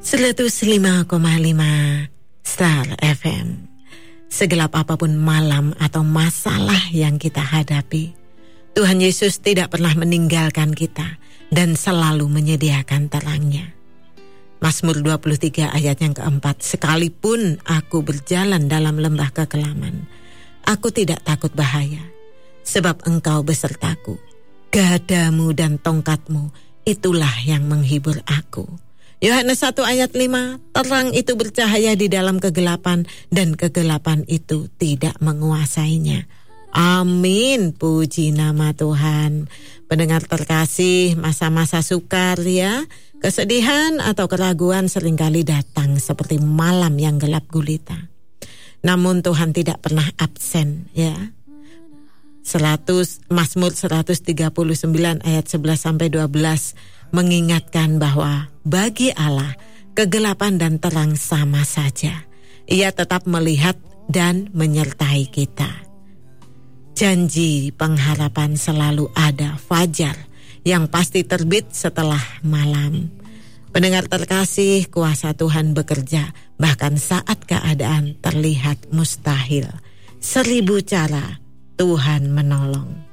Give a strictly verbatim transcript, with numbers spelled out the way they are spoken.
seratus lima koma lima Star F M. Segelap apapun malam atau masalah yang kita hadapi, Tuhan Yesus tidak pernah meninggalkan kita dan selalu menyediakan terangnya. Mazmur dua puluh tiga ayat yang keempat, sekalipun aku berjalan dalam lembah kekelaman, aku tidak takut bahaya, sebab engkau besertaku. Gadamu dan tongkatmu, itulah yang menghibur aku. Yohanes satu ayat lima, terang itu bercahaya di dalam kegelapan dan kegelapan itu tidak menguasainya. Amin, puji nama Tuhan. Pendengar terkasih, masa-masa sukar ya, kesedihan atau keraguan seringkali datang seperti malam yang gelap gulita. Namun Tuhan tidak pernah absen ya. seratus Mazmur seratus tiga puluh sembilan ayat sebelas sampai dua belas mengingatkan bahwa bagi Allah kegelapan dan terang sama saja. Ia tetap melihat dan menyertai kita. Janji pengharapan selalu ada, fajar yang pasti terbit setelah malam. Pendengar terkasih, kuasa Tuhan bekerja bahkan saat keadaan terlihat mustahil. Seribu cara Tuhan menolong.